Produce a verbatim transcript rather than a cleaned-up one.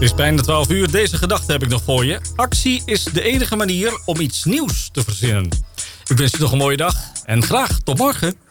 Het is bijna twaalf uur. Deze gedachte heb ik nog voor je. Actie is de enige manier om iets nieuws te verzinnen. Ik wens je nog een mooie dag en graag tot morgen.